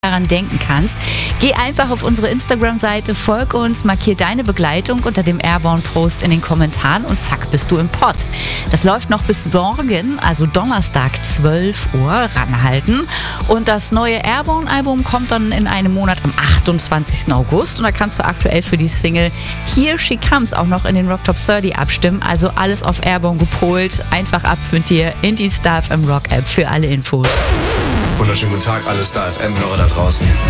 daran denken kannst. Geh einfach auf unsere Instagram-Seite, folg uns, markier deine Begleitung unter dem Airborne-Post in den Kommentaren und zack, bist du im Pott. Das läuft noch bis morgen, also Donnerstag 12 Uhr, ranhalten. Und das neue Airborne-Album kommt dann in einem Monat am 28. August und da kannst du aktuell für die Single Here She Comes auch noch in den Rock Top 30 abstimmen. Also alles auf Airborne gepolt. Einfach ab mit dir in die Star FM Rock App für alle Infos. Wunderschönen guten Tag, alle Star FM-Hörer da draußen.